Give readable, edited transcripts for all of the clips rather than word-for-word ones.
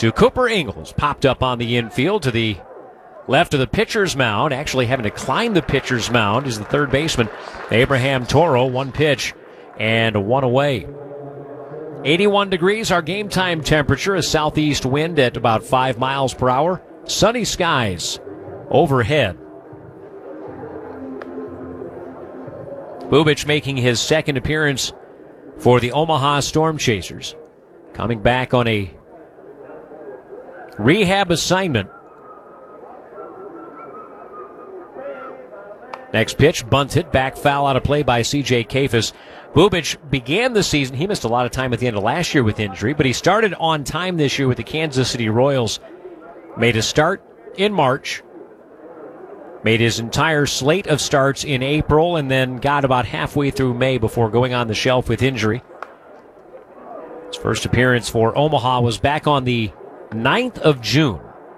to Cooper Ingles. Popped up on the infield to the left of the pitcher's mound. Actually having to climb the pitcher's mound is the third baseman, Abraham Toro. One pitch and one away. 81 degrees, our game time temperature. A southeast wind at about 5 miles per hour. Sunny skies overhead. Bubic making his second appearance for the Omaha Storm Chasers. Coming back on a rehab assignment. Next pitch, bunted, back foul out of play by C.J. Kafis. Bubic began the season, he missed a lot of time at the end of last year with injury, but he started on time this year with the Kansas City Royals. Made a start in March, made his entire slate of starts in April, and then got about halfway through May before going on the shelf with injury. His first appearance for Omaha was back on the 9th of June.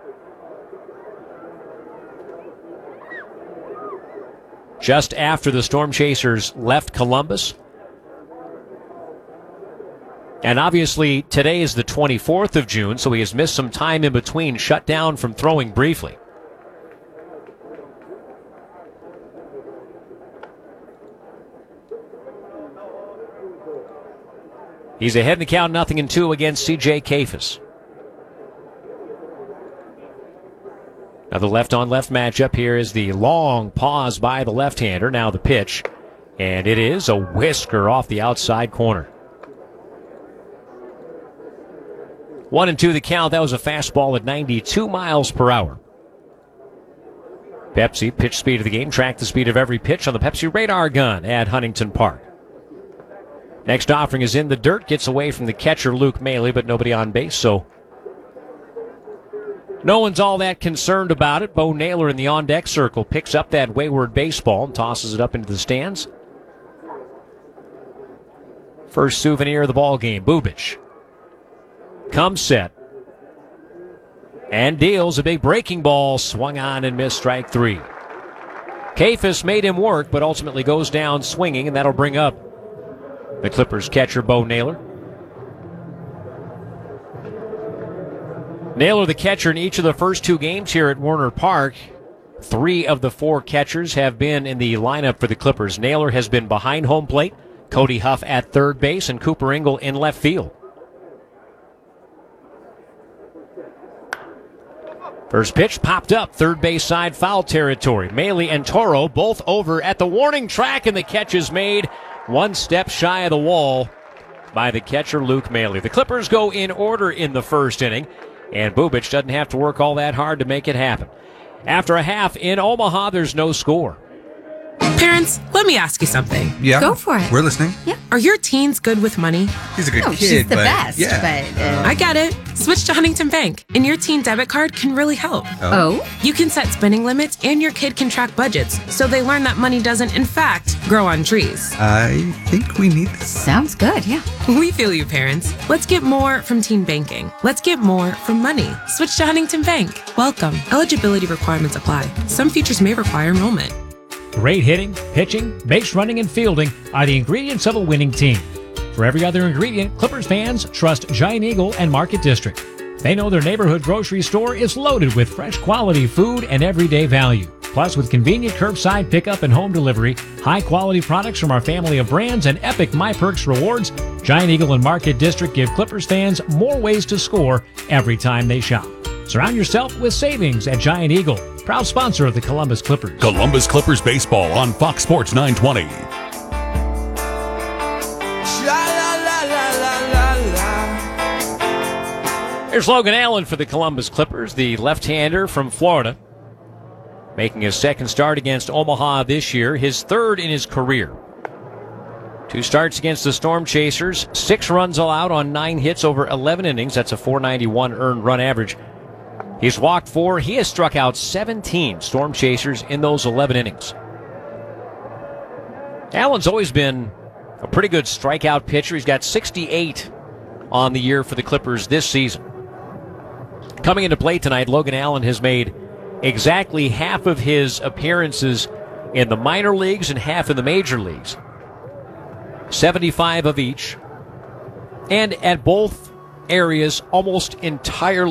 Just after the Storm Chasers left Columbus. And obviously, today is the 24th of June, so he has missed some time in between, shut down from throwing briefly. He's ahead in the count, 0-2 against C.J. Kafis. Now the left-on-left matchup here is the long pause by the left-hander. Now the pitch, and it is a whisker off the outside corner. 1-2 the count. That was a fastball at 92 miles per hour. Pepsi, pitch speed of the game. Track the speed of every pitch on the Pepsi radar gun at Huntington Park. Next offering is in the dirt. Gets away from the catcher, Luke Maley, but nobody on base, so no one's all that concerned about it. Bo Naylor in the on-deck circle picks up that wayward baseball and tosses it up into the stands. First souvenir of the ball game. Bubic comes set and deals a big breaking ball. Swung on and missed, strike three. Kafis made him work, but ultimately goes down swinging, and that'll bring up the Clippers catcher, Bo Naylor. Naylor, the catcher, in each of the first two games here at Werner Park. 3 of the 4 catchers have been in the lineup for the Clippers. Naylor has been behind home plate, Cody Huff at third base, and Cooper Ingle in left field. First pitch popped up, third base side, foul territory. Maley and Toro both over at the warning track, and the catch is made one step shy of the wall by the catcher, Luke Maley. The Clippers go in order in the first inning, and Bubic doesn't have to work all that hard to make it happen. After a half in Omaha, there's no score. Parents, let me ask you something. Yeah? Go for it. We're listening. Yeah. Are your teens good with money? He's a good kid, she's the but best, yeah. but... I get it. Switch to Huntington Bank, and your teen debit card can really help. Oh? You can set spending limits, and your kid can track budgets, so they learn that money doesn't, in fact, grow on trees. I think we need this. Sounds good, yeah. We feel you, parents. Let's get more from teen banking. Let's get more from money. Switch to Huntington Bank. Welcome. Eligibility requirements apply. Some features may require enrollment. Great hitting, pitching, base running, and fielding are the ingredients of a winning team. For every other ingredient, Clippers fans trust Giant Eagle and Market District. They know their neighborhood grocery store is loaded with fresh quality food and everyday value. Plus, with convenient curbside pickup and home delivery, high-quality products from our family of brands, and epic MyPerks rewards, Giant Eagle and Market District give Clippers fans more ways to score every time they shop. Surround yourself with savings at Giant Eagle, proud sponsor of the Columbus Clippers. Columbus Clippers baseball on Fox Sports 920. Here's Logan Allen for the Columbus Clippers, the left-hander from Florida, making his second start against Omaha this year, his third in his career. 2 starts against the Storm Chasers, 6 runs allowed on 9 hits over 11 innings. That's a .491 earned run average. He's walked 4. He has struck out 17 Storm Chasers in those 11 innings. Allen's always been a pretty good strikeout pitcher. He's got 68 on the year for the Clippers this season. Coming into play tonight, Logan Allen has made exactly half of his appearances in the minor leagues and half in the major leagues. 75 of each. And at both areas, almost entirely